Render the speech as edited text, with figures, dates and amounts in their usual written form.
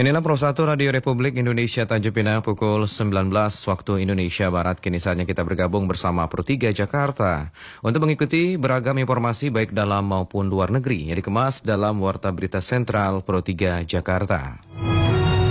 Inilah Pro 1 Radio Republik Indonesia Tanjung Pinang pukul 19 waktu Indonesia Barat. Kini saatnya kita bergabung bersama Pro 3 Jakarta untuk mengikuti beragam informasi baik dalam maupun luar negeri yang dikemas dalam Warta Berita Sentral Pro 3 Jakarta.